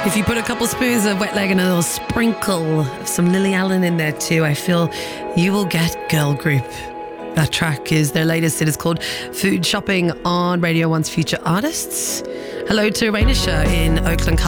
If you put a couple spoons of Wet Leg and a little sprinkle of some Lily Allen in there too, I feel you will get Girl Group. That track is their latest. It is called Food Shopping on Radio 1's Future Artists. Hello to Rainisha in Oakland,